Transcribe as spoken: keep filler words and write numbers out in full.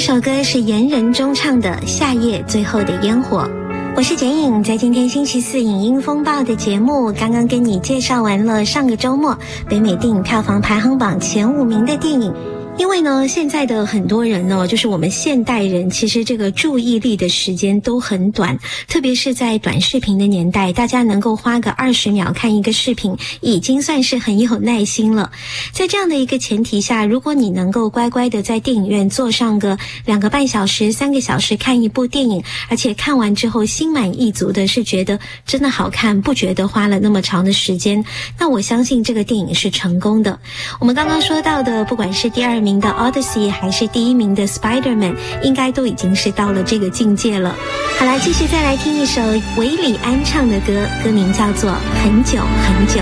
首歌是严仁中唱的《夏夜最后的烟火》。我是简颖，在今天星期四影音风暴的节目，刚刚跟你介绍完了上个周末北美电影票房排行榜前五名的电影。因为呢，现在的很多人呢，就是我们现代人，其实这个注意力的时间都很短，特别是在短视频的年代，大家能够花个二十秒看一个视频，已经算是很有耐心了。在这样的一个前提下，如果你能够乖乖的在电影院坐上个两个半小时、三个小时看一部电影，而且看完之后心满意足的是觉得真的好看，不觉得花了那么长的时间，那我相信这个电影是成功的。我们刚刚说到的，不管是第二名的 Odyssey 还是第一名的 Spider-Man， 应该都已经是到了这个境界了。好啦，继续再来听一首韦礼安唱的歌，歌名叫做《很久很久》。